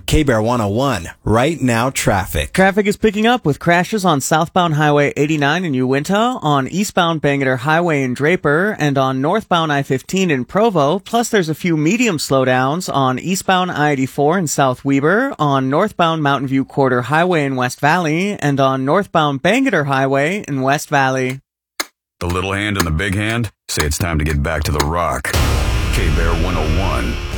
K-Bear 101, right now traffic. Traffic is picking up with crashes on southbound Highway 89 in Uinta, on eastbound Bangerter Highway in Draper, and on northbound I-15 in Provo. Plus, there's a few medium slowdowns on eastbound I-84 in South Weber, on northbound Mountain View Quarter Highway in West Valley, and on northbound Bangerter Highway in West Valley. The little hand and the big hand say it's time to get back to the rock. K-Bear 101.